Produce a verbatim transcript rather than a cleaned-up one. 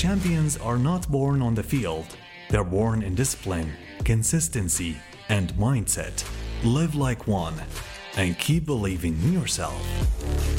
champions are not born on the field, they're born in discipline, consistency, and mindset. Live like one and keep believing in yourself.